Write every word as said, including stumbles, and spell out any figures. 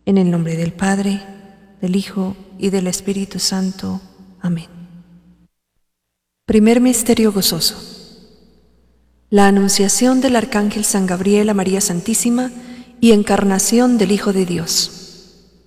En el nombre del Padre, del Hijo y del Espíritu Santo. Amén. Primer misterio gozoso: la anunciación del Arcángel San Gabriel a María Santísima y encarnación del Hijo de Dios.